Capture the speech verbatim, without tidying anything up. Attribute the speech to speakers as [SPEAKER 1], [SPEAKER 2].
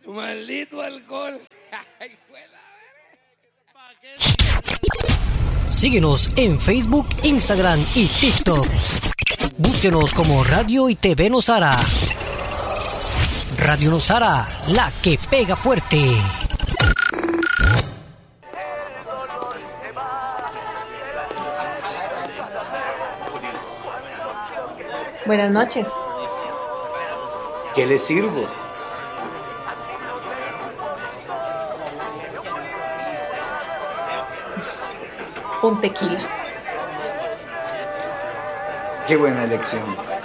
[SPEAKER 1] Maldito alcohol.
[SPEAKER 2] Síguenos en Facebook, Instagram y TikTok. Búsquenos como Radio y T V Nosara. Radio Nosara, la que pega fuerte.
[SPEAKER 3] Buenas noches.
[SPEAKER 1] ¿Qué le sirvo?
[SPEAKER 3] Un tequila.
[SPEAKER 1] Qué buena elección.